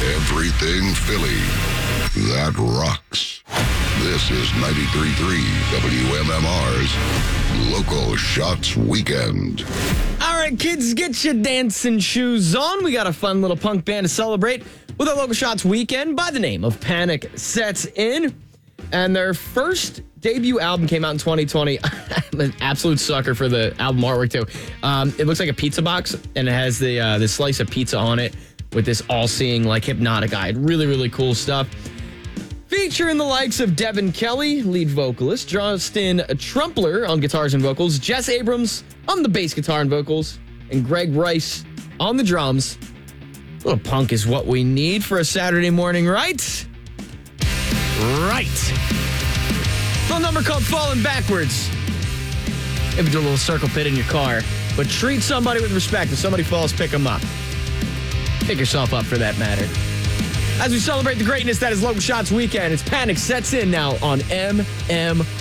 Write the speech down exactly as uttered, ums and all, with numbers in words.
Everything Philly. That rocks. This is ninety-three point three W M M R's Local Shots Weekend. All right, kids, get your dancing shoes on. We got a fun little punk band to celebrate with our Local Shots Weekend by the name of Panic Sets In. And their first debut album came out in twenty twenty. I'm an absolute sucker for the album artwork, too. Um, it looks like a pizza box, and it has the uh, this slice of pizza on it with this all-seeing, like, hypnotic eye. Really, really cool stuff. Featuring the likes of Devin Kelly, lead vocalist, Justin Trumpler on guitars and vocals, Jess Abrams on the bass guitar and vocals, and Greg Rice on the drums. A little punk is what we need for a Saturday morning, right? Right. Phone number called Falling Backwards. Maybe do a little circle pit in your car, but treat somebody with respect. If somebody falls, pick them up. Pick yourself up for that matter. As we celebrate the greatness that is Local Shots Weekend, it's Panic Sets In now on M M